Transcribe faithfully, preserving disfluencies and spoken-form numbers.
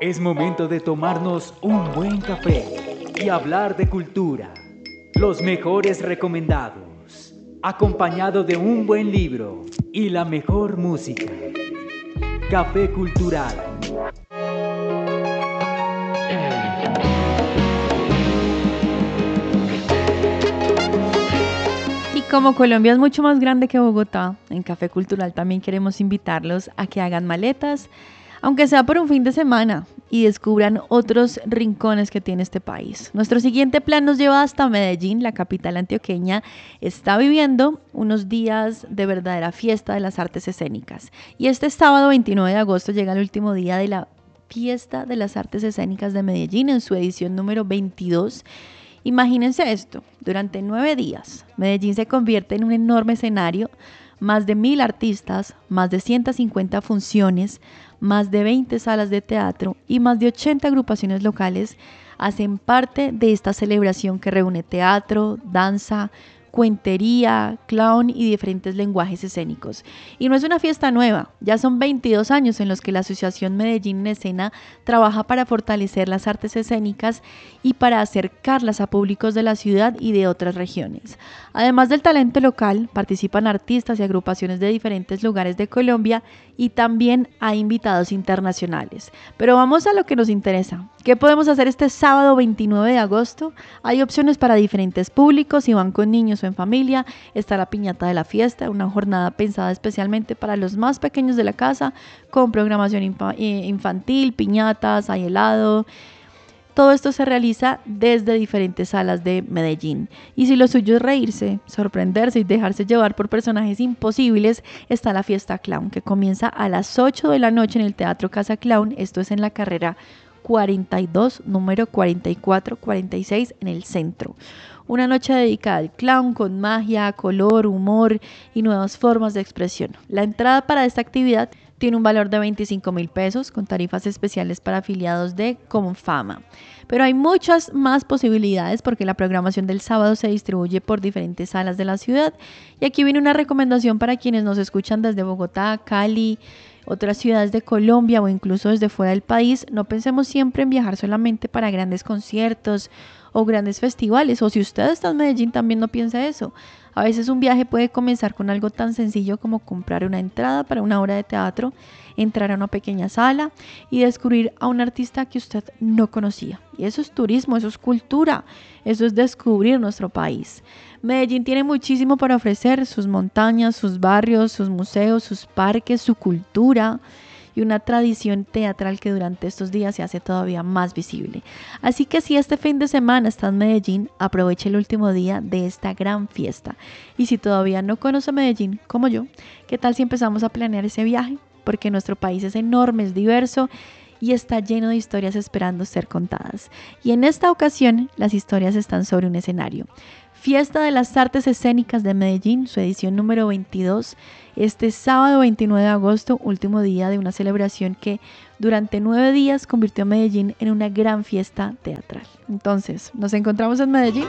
Es momento de tomarnos un buen café y hablar de cultura. Los mejores recomendados, acompañado de un buen libro y la mejor música. Café Cultural. Y como Colombia es mucho más grande que Bogotá, en Café Cultural también queremos invitarlos a que hagan maletas, aunque sea por un fin de semana, y descubran otros rincones que tiene este país. Nuestro siguiente plan nos lleva hasta Medellín. La capital antioqueña está viviendo unos días de verdadera fiesta de las artes escénicas. Y este sábado veintinueve de agosto llega el último día de la Fiesta de las Artes Escénicas de Medellín en su edición número veintidós. Imagínense esto, durante nueve días, Medellín se convierte en un enorme escenario, más de mil artistas, más de ciento cincuenta funciones, más de veinte salas de teatro y más de ochenta agrupaciones locales hacen parte de esta celebración que reúne teatro, danza, cuentería, clown y diferentes lenguajes escénicos. Y no es una fiesta nueva, ya son veintidós años en los que la Asociación Medellín en Escena trabaja para fortalecer las artes escénicas y para acercarlas a públicos de la ciudad y de otras regiones. Además del talento local, participan artistas y agrupaciones de diferentes lugares de Colombia y también hay invitados internacionales. Pero vamos a lo que nos interesa. ¿Qué podemos hacer este sábado veintinueve de agosto? Hay opciones para diferentes públicos, si van con niños o en familia. Está la piñata de la fiesta, una jornada pensada especialmente para los más pequeños de la casa, con programación infa- infantil, piñatas, hay helado. Todo esto se realiza desde diferentes salas de Medellín. Y si lo suyo es reírse, sorprenderse y dejarse llevar por personajes imposibles, está la fiesta clown, que comienza a las ocho de la noche en el Teatro Casa Clown. Esto es en la carrera cuarenta y dos, número cuarenta y cuatro cuarenta y seis en el centro. Una noche dedicada al clown con magia, color, humor y nuevas formas de expresión. La entrada para esta actividad tiene un valor de veinticinco mil pesos con tarifas especiales para afiliados de Confama. Pero hay muchas más posibilidades porque la programación del sábado se distribuye por diferentes salas de la ciudad. Y aquí viene una recomendación para quienes nos escuchan desde Bogotá, Cali, otras ciudades de Colombia o incluso desde fuera del país. No pensemos siempre en viajar solamente para grandes conciertos o grandes festivales, o si usted está en Medellín también no piense eso. A veces un viaje puede comenzar con algo tan sencillo como comprar una entrada para una obra de teatro, entrar a una pequeña sala y descubrir a un artista que usted no conocía. Y eso es turismo, eso es cultura, eso es descubrir nuestro país. Medellín tiene muchísimo para ofrecer, sus montañas, sus barrios, sus museos, sus parques, su cultura y una tradición teatral que durante estos días se hace todavía más visible. Así que si este fin de semana está en Medellín, aproveche el último día de esta gran fiesta. Y si todavía no conoce Medellín, como yo, ¿qué tal si empezamos a planear ese viaje? Porque nuestro país es enorme, es diverso y está lleno de historias esperando ser contadas. Y en esta ocasión, las historias están sobre un escenario. Fiesta de las Artes Escénicas de Medellín, su edición número veintidós, este sábado veintinueve de agosto, último día de una celebración que durante nueve días convirtió a Medellín en una gran fiesta teatral. Entonces, nos encontramos en Medellín.